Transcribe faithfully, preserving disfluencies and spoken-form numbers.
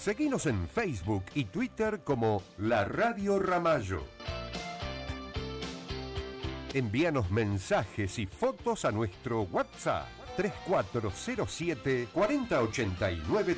Seguinos en Facebook y Twitter como La Radio Ramallo. Envíanos mensajes y fotos a nuestro WhatsApp tres cuatro cero siete, cuatro cero ocho nueve.